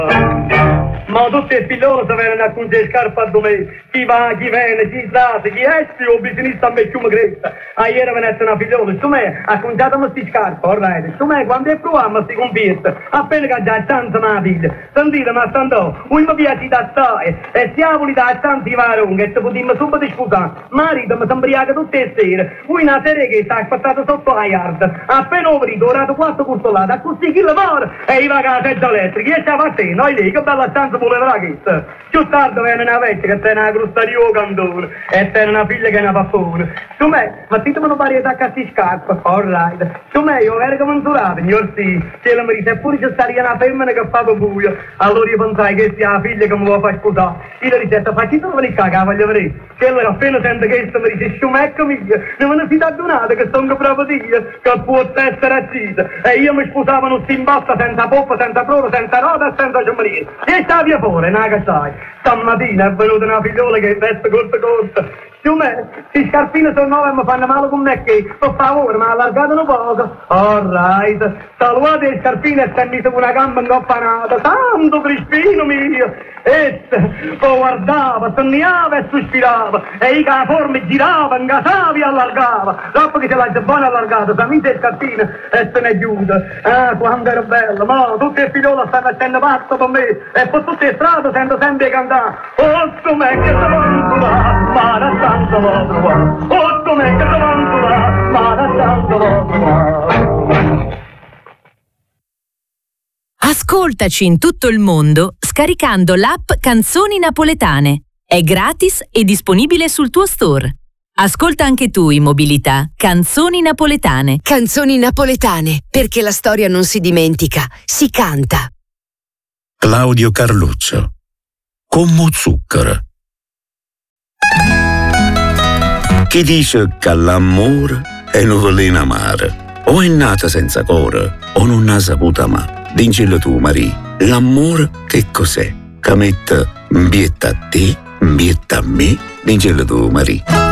Ma tutti i figlioli si vengono a cungere scarpa a domenica. Chi va, chi viene, chi sa, chi esce o bisogna a me più cresta. A ieri venisse una figliola, su me ha cungiato questi scarpa, alright. Su me quando è provato si convierte. Appena che già stanza ma figlia. Sentite, ma stando, un mi piace da stare. E siamo da stanza i varoni, e se potremmo subito scusare. Marito mi sembriaca tutte le sere. Lui una serie che sta aspettato sotto la yard. Appena ovrito, orato 4 custolate, a così chi lavora. E i va a elettrica, e stava a te, noi lì, che bella stanza voleva questa. Più tardi viene una vecchia che tiene una crusta di candore e tiene una figlia che è una pappone. Su me, ma ti devono varietà a sti scarpe, alright. Su me io ero mensurato, signor sì, se la mi dice pure c'è stata una femmina che fa buio. Allora io pensai che sia la figlia che mi vuole far sposare. Io gli dicevo, facci solo per il cacca, voglio vedere. Che allora appena sente questo mi dice, sciumecco mia, non me ne si dà donata che sono proprio io, che può essere accisa. E io mi sposavo non si imbasta senza poppa, senza prova, senza roda e senza giammarino. E sta via fuori, una che sai. Stamattina è venuta una figliola che veste corta. Su me, si scarpine sono nuove e mi fanno male con me che, per favore, mi ha allargato un poco. Alright, salvate le scarpine e sentite una gamba ingoppanata. Santo Crispino mio! E guardava, sognava e sospirava. E i forme girava, ingasava e allargava. Dopo che se l'ha già buona allargata, si mise le scarpine e se ne è chiusa. Ah, quando era bella, ma tutte le figliole stanno mettendo pazzo per me. E per tutte le strade sento sempre cantare. Oh, com'è che se vanto là, ma da tanto lo trovare. Oh, com'è che se vanto là, ma da tanto lo trovare. Ascoltaci in tutto il mondo scaricando l'app Canzoni Napoletane. È gratis e disponibile sul tuo store. Ascolta anche tu in mobilità Canzoni Napoletane. Canzoni napoletane, perché la storia non si dimentica, si canta. Claudio Carluccio. Come zucchero. Chi dice che l'amore è un veleno amaro, o è nata senza cuore, o non ha saputo amare. Dincelo tu, Maria, l'amore che cos'è? Che mette mbietta a te, mbietta a me? Dincelo tu, Maria.